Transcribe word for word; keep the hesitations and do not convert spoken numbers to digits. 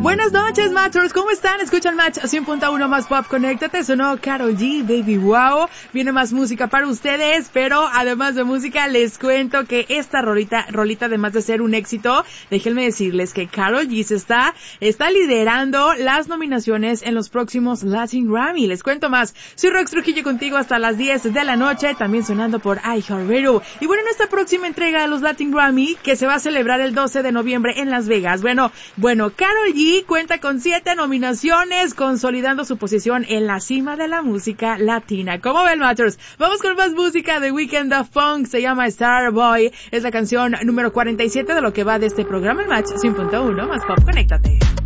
Buenas noches, Matchers, ¿cómo están? Escucha el Match cien punto uno más Pop, conéctate, sonó Karol G, Baby Wow, viene más música para ustedes, pero además de música les cuento que esta rolita, rolita además de ser un éxito, déjenme decirles que Karol G se está, está liderando las nominaciones en los próximos Latin Grammy, les cuento más, soy Rox Trujillo contigo hasta las diez de la noche, también sonando por iHeartRadio, y bueno, en esta próxima entrega de los Latin Grammy, que se va a celebrar el doce de noviembre en Las Vegas, bueno, bueno, Karol G cuenta con siete nominaciones, consolidando su posición en la cima de la música latina. ¿Cómo ven, Matchers? Vamos con más música de Weekend of Funk, se llama Starboy, es la canción número cuarenta y siete de lo que va de este programa, el Match cien punto uno más Pop, conéctate.